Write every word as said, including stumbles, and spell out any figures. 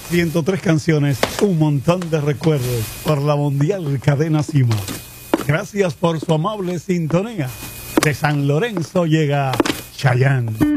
ciento tres canciones, un montón de recuerdos por la mundial cadena Cima. Gracias por su amable sintonía. De San Lorenzo llega Chayanne.